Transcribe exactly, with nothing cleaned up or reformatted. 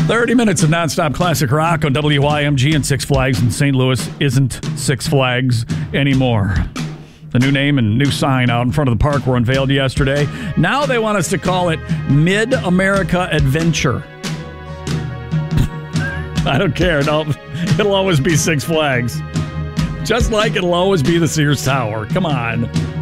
thirty minutes of nonstop classic rock on W I M G, and Six Flags in Saint Louis isn't Six Flags anymore. The new name and new sign out in front of the park were unveiled yesterday. Now they want us to call it Mid-America Adventure. I don't care. No, it'll always be Six Flags. Just like it'll always be the Sears Tower. Come on.